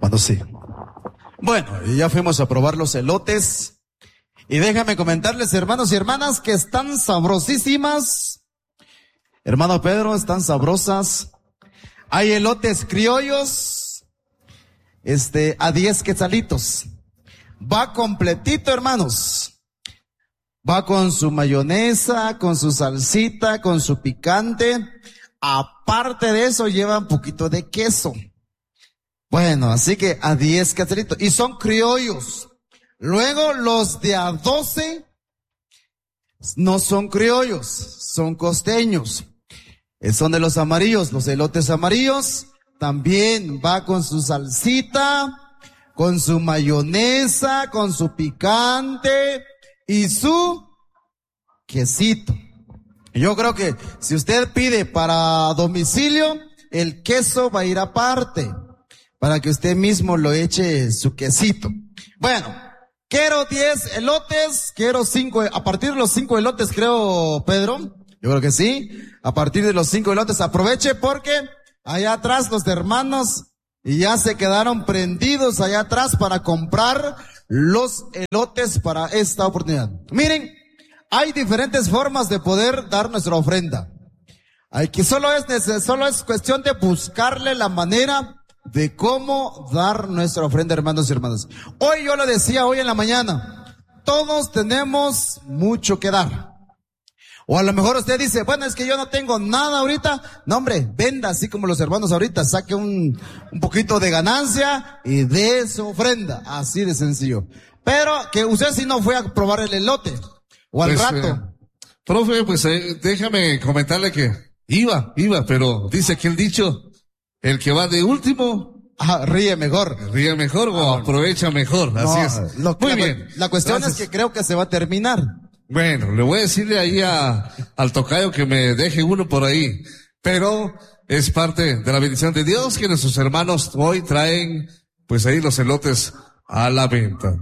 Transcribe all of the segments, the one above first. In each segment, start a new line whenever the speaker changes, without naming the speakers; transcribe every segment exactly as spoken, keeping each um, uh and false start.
Cuando sí. Bueno, y ya fuimos a probar los elotes. Y déjame comentarles, hermanos y hermanas, que están sabrosísimas. Hermano Pedro, están sabrosas. Hay elotes criollos, este, a diez quetzalitos. Va completito, hermanos. Va con su mayonesa, con su salsita, con su picante. Aparte de eso, lleva un poquito de queso. Bueno, así que a diez quetzalitos. Y son criollos. Luego, los de a doce no son criollos, son costeños. Son de los amarillos, los elotes amarillos. También va con su salsita, con su mayonesa, con su picante y su quesito. Yo creo que si usted pide para domicilio, el queso va a ir aparte, para que usted mismo lo eche su quesito. Bueno, quiero diez elotes, quiero cinco, a partir de los cinco elotes creo, Pedro, yo creo que sí, a partir de los cinco elotes aproveche porque allá atrás los hermanos ya se quedaron prendidos allá atrás para comprar los elotes para esta oportunidad. Miren, hay diferentes formas de poder dar nuestra ofrenda. Hay que solo es, solo es cuestión de buscarle la manera de cómo dar nuestra ofrenda, hermanos y hermanas. Hoy yo lo decía hoy en la mañana, todos tenemos mucho que dar. O a lo mejor usted dice, bueno, es que yo no tengo nada ahorita. No, hombre, venda así como los hermanos ahorita, saque un, un poquito de ganancia y dé su ofrenda. Así de sencillo. Pero que usted si no fue a probar el elote. O al
pues,
rato.
Eh, profe, pues eh, déjame comentarle que iba, iba, pero dice que el dicho, el que va de último,
ah, ríe mejor.
Ríe mejor o ah, aprovecha mejor,
no,
así es.
Lo,
Muy
la,
bien.
La cuestión Gracias. Es que creo que se va a terminar.
Bueno, le voy a decirle ahí a, al tocayo que me deje uno por ahí, pero es parte de la bendición de Dios que nuestros hermanos hoy traen, pues ahí los elotes a la venta.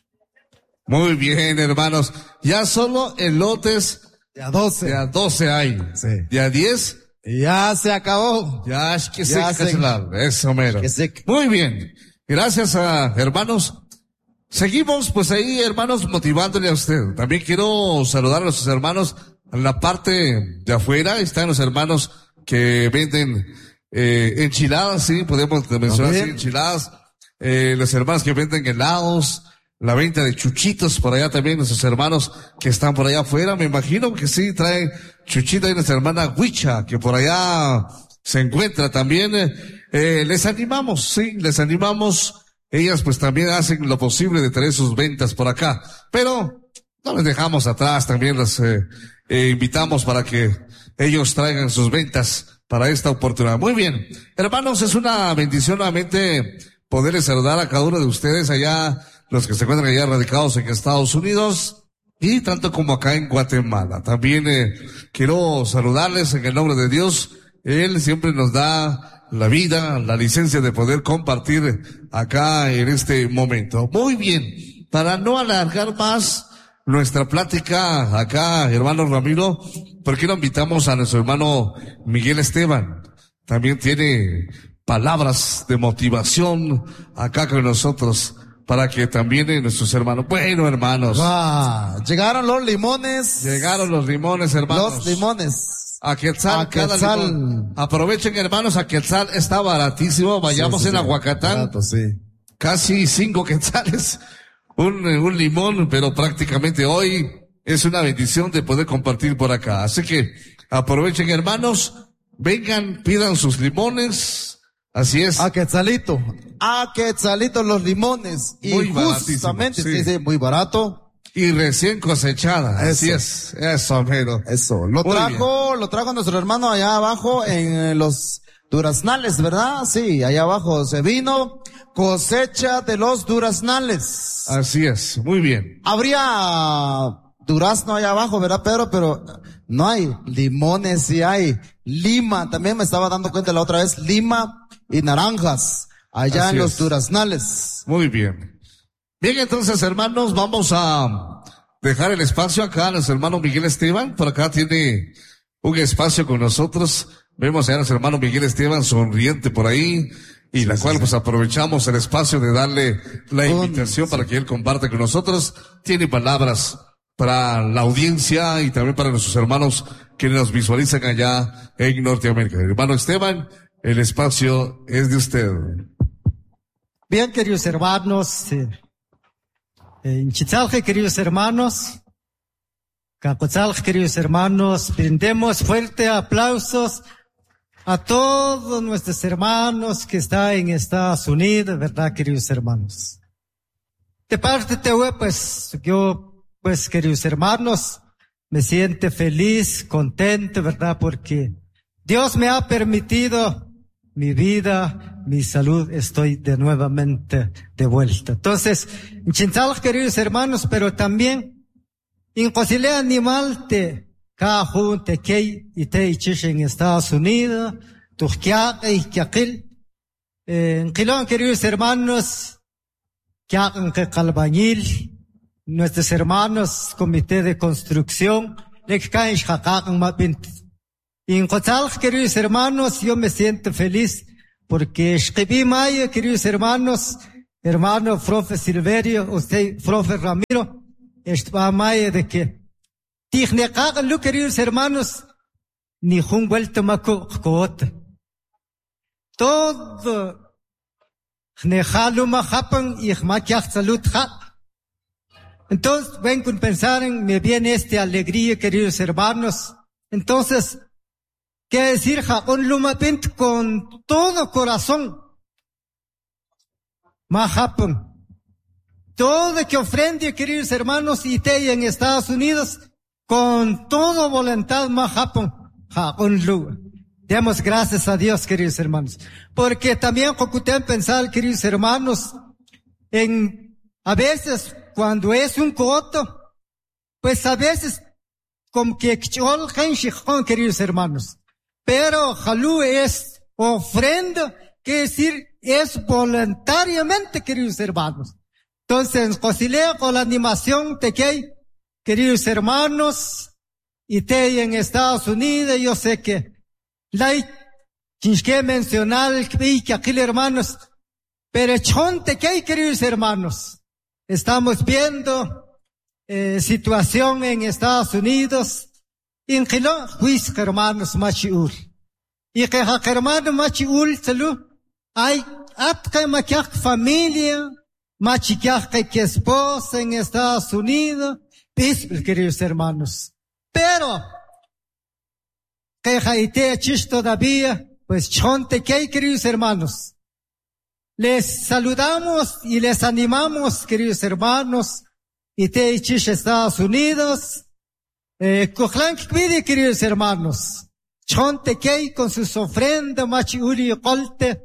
Muy bien, hermanos. Ya solo elotes
de a doce.
De a doce hay.
Sí.
De a diez.
Ya se acabó.
Ya es que
ya
se,
se
Eso mero.
Se...
Muy bien. Gracias a hermanos. Seguimos pues ahí, hermanos, motivándole a usted. También quiero saludar a nuestros hermanos en la parte de afuera. Están los hermanos que venden eh, enchiladas, sí, podemos mencionar así, enchiladas. Eh, los hermanos que venden helados. La venta de chuchitos por allá también, nuestros hermanos que están por allá afuera, me imagino que sí, traen chuchita y nuestra hermana Huicha, que por allá se encuentra también. Eh, les animamos, sí, les animamos. Ellas pues también hacen lo posible de traer sus ventas por acá, pero no les dejamos atrás, también las eh, eh, invitamos para que ellos traigan sus ventas para esta oportunidad. Muy bien, hermanos, es una bendición nuevamente poderles saludar a cada uno de ustedes allá, los que se encuentran allá radicados en Estados Unidos y tanto como acá en Guatemala. También eh, quiero saludarles en el nombre de Dios. Él siempre nos da la vida, la licencia de poder compartir acá en este momento. Muy bien, para no alargar más nuestra plática acá, hermano Ramiro, ¿por qué no invitamos a nuestro hermano Miguel Esteban? También tiene palabras de motivación acá con nosotros, para que también nuestros hermanos, bueno, hermanos.
Ah, llegaron los limones.
Llegaron los limones, hermanos.
Los limones.
A Quetzal,
a
cada
Quetzal.
limón. Aprovechen, hermanos, a Quetzal está baratísimo. Vayamos sí, sí, en sí. Aguacatán.
Barato, sí.
Casi cinco quetzales. Un, un limón, pero prácticamente hoy es una bendición de poder compartir por acá. Así que aprovechen, hermanos. Vengan, pidan sus limones. Así es.
A Quetzalito. A Quetzalito los limones. Y
muy
justamente, sí. Sí, muy barato.
Y recién cosechada.
Eso.
Así es. Eso, amigo.
Eso. Lo muy trajo, bien. Lo trajo nuestro hermano allá abajo en los duraznales, ¿verdad? Sí, allá abajo se vino cosecha de los duraznales.
Así es. Muy bien.
Habría durazno allá abajo, ¿verdad, Pedro? Pero no hay. Limones sí hay. Lima, también me estaba dando cuenta la otra vez. Lima y naranjas. Allá Así en los es. Duraznales.
Muy bien. Bien, entonces, hermanos, vamos a dejar el espacio acá a nuestro hermano Miguel Esteban. Por acá tiene un espacio con nosotros. Vemos a nuestro hermano Miguel Esteban sonriente por ahí. y
Sí,
la
sí,
cual
sí.
pues aprovechamos el espacio de darle la
Con-
invitación para que él comparte con nosotros. Tiene palabras para la audiencia y también para nuestros hermanos que nos visualizan allá en Norteamérica. Hermano Esteban, el espacio es de usted.
Bien, queridos hermanos, eh, en Chitzalje, queridos hermanos, Cacotzalje, queridos hermanos, brindemos fuertes aplausos a todos nuestros hermanos que están en Estados Unidos, ¿verdad, queridos hermanos? De parte de hoy, pues, yo, pues, queridos hermanos, me siento feliz, contento, ¿verdad? Porque Dios me ha permitido mi vida, mi salud, estoy de nuevamente de vuelta. Entonces, en Chintal, queridos hermanos, pero también, en Cosile Animal, te, Cajun, te Kei, y te Ichish en Estados Unidos, Turquía, y Kiakil, en Quilón, queridos hermanos, Kiakan, que Calbañil, nuestros hermanos, Comité de Construcción, Lekkain, Shakakan, Mapint. Y en Cotzal, queridos hermanos, yo me siento feliz porque escribí mayo, queridos hermanos, hermano profe Silverio, usted, profe Ramiro, estaba mayo de que, Tignekagan, lu, queridos hermanos, ni un vuelto maco, coota. Todo, Nehalu mahapan y maquiach salud ha. Entonces, ven con pensar en, me viene esta alegría, queridos hermanos. Entonces, quiere decir, Japón Lumapint con todo corazón. Mahapun. Todo que ofrende, queridos hermanos, y te en Estados Unidos, con toda voluntad, Mahapun. Japón Lu. Demos gracias a Dios, queridos hermanos. Porque también, Jocutén, pensar, queridos hermanos, en, a veces, cuando es un coto, pues a veces, como que, queridos hermanos. Pero Jalú es ofrenda, quiere decir, es voluntariamente, queridos hermanos. Entonces, Cosilea, con la animación de que, queridos hermanos, y te en Estados Unidos, yo sé que, la que mencionar, que aquí, hermanos, pero chonte que, queridos hermanos, estamos viendo, eh, situación en Estados Unidos, en Gilón, juiz, hermanos, machiul. Y que hermano machiul, salud, hay, atka maquiac familia, machiquiac que esposa en Estados Unidos, bisbel, queridos hermanos. Pero, que jaite chis todavía, pues chonte que, queridos hermanos. Les saludamos y les animamos, queridos hermanos, y te chis Estados Unidos, Eh, pide, queridos hermanos, chonte que con sus ofrendas, machiuri y colte,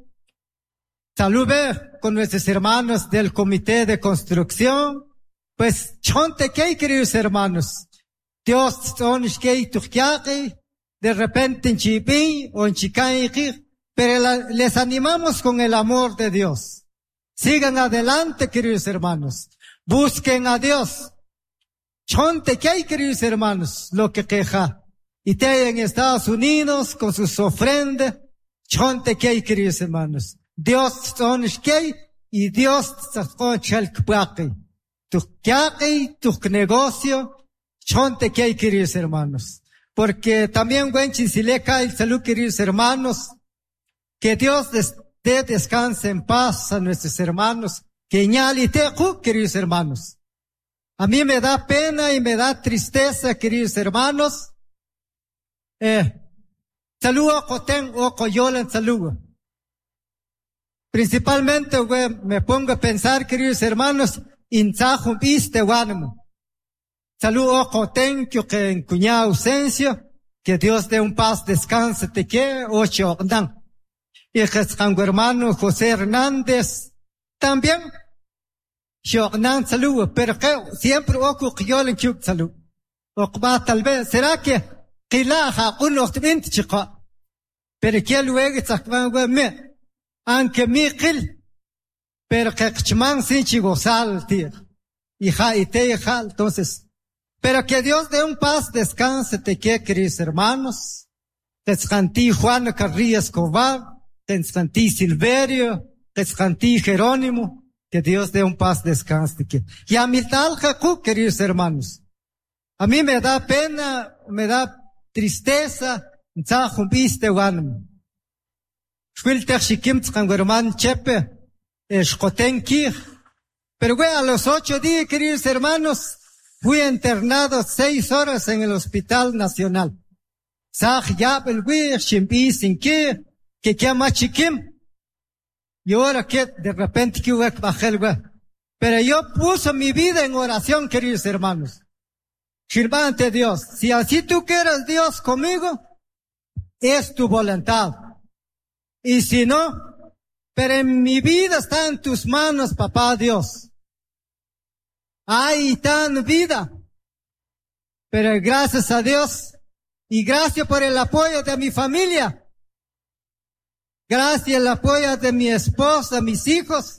salude con nuestros hermanos del Comité de Construcción, pues chonte que, queridos hermanos, Dios son que tuquiaqui, de repente en Chipí o en Chicay, pero la, les animamos con el amor de Dios. Sigan adelante, queridos hermanos, busquen a Dios. Chonte que hay, queridos hermanos, lo que queja. Y te en Estados Unidos con sus ofrendas. Chonte que hay, queridos hermanos. Dios son que y Dios sacó chalkpaki. Tu kiaki, tu negocio. Chonte que hay, queridos hermanos. Porque también, buen chinsileca y salud, queridos hermanos. Que Dios dé descanse en paz a nuestros hermanos. Que ñali te, queridos hermanos. A mí me da pena y me da tristeza, queridos hermanos. Eh, saludo Jotén o Coyolan, saludo. Principalmente, güey, me pongo a pensar, queridos hermanos, inzajum iste guánamo. Saludo Jotén, que en cuña ausencia, que Dios dé un paz, descanse, te que, ocho, dan. Y el hermano José Hernández, también. Yo no saludo, pero que siempre ocurrió en Chuk salud. O tal vez, ¿será que quilaja uno de veinte chica? Pero que luego se acaba me, aunque mi quil, pero que chman sin chico sal, tío. Hija y te hija, entonces. Pero que Dios dé un paz, descanse, te que, queridos hermanos. Descantí Juan Carrillo Escobar, Quetzcantí Silverio, Quetzcantí Jerónimo, que Dios dé un paz descanso. Y a mi tal Jacob, queridos hermanos, a mí me da pena, me da tristeza, viste guanum. Schwilter Shikim Tzkanguerman Chepe, Escotenki. Pero güey, a los ocho días, queridos hermanos, fui internado seis horas en el Hospital Nacional. Sag Yabel güey, Shimbi Sinki, que llama Chikim. Y ahora que de repente que hubo bajé, güey. Pero yo puse mi vida en oración, queridos hermanos. Sirvante Dios, si así tú quieres Dios conmigo, es tu voluntad. Y si no, pero en mi vida está en tus manos, papá Dios. Ahí está en vida. Pero gracias a Dios y gracias por el apoyo de mi familia. Gracias al apoyo de mi esposa, mis hijos.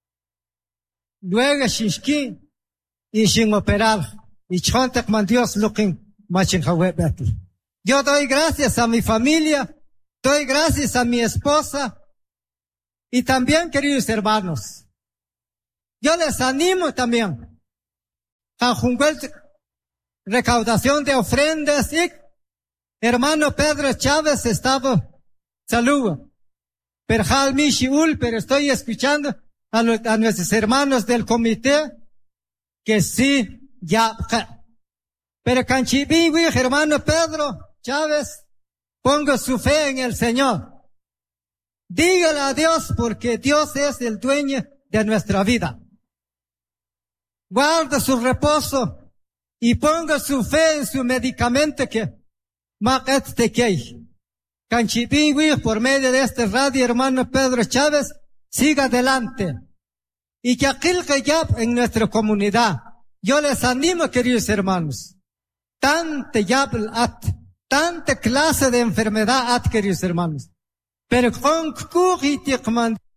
Luego Shishki y sin operar. Y chontak man Dios looking machin betl. Yo doy gracias a mi familia, doy gracias a mi esposa y también, queridos hermanos, yo les animo también a juntar recaudación de ofrendas y hermano Pedro Chávez estaba saludo. Pero pero estoy escuchando a, los, a nuestros hermanos del comité que sí. Ya, pero canchibi, hermano Pedro Chávez, ponga su fe en el Señor. Dígale a Dios porque Dios es el dueño de nuestra vida. Guarda su reposo y ponga su fe en su medicamento que Maquet Tekei. Canchibi, por medio de este radio, hermano Pedro Chávez, siga adelante. Y que aquel que ya en nuestra comunidad, yo les animo, queridos hermanos, tanta yabl at, tanta clase de enfermedad at, queridos hermanos, pero con